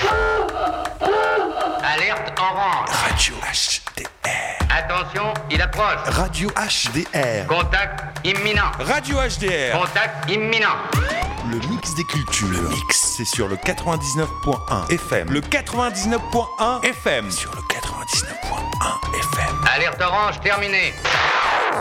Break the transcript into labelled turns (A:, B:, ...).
A: Alerte orange.
B: Radio HDR.
A: Attention, il approche.
B: Radio HDR.
A: Contact imminent.
B: Radio HDR.
A: Contact imminent.
B: Le mix des cultures. Le mix, c'est sur le 99.1 FM. Le 99.1 FM. Sur le 99.1 FM.
A: Alerte orange terminée.